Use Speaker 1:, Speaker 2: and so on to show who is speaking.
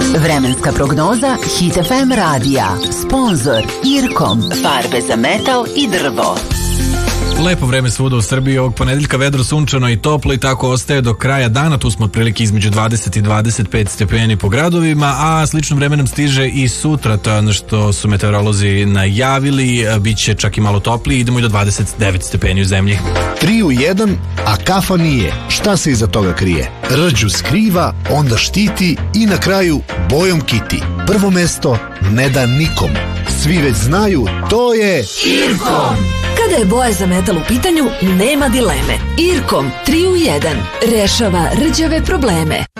Speaker 1: Vremenska prognoza Hit FM radija. Sponzor Irkom. Farbe za metal i drvo.
Speaker 2: Lepo vreme svuda u Srbiji, ovog ponedeljka vedro, sunčano i toplo i tako ostaje do kraja dana. Tu smo otprilike između 20 i 25 stepeni po gradovima, a slično vreme nam stiže i sutra, to je ono što su meteorolozi najavili, biće čak i malo topliji, idemo i do 29 stepeni u zemlji.
Speaker 3: 3 u 1, a kafa nije. Šta se iza toga krije? Rđu skriva, onda štiti i na kraju bojom kiti. Prvo mesto ne da nikom. Svi već znaju, to je Irkom.
Speaker 4: Kada je boja za metal u pitanju, nema dileme. Irkom 3 u 1 rešava rđave probleme.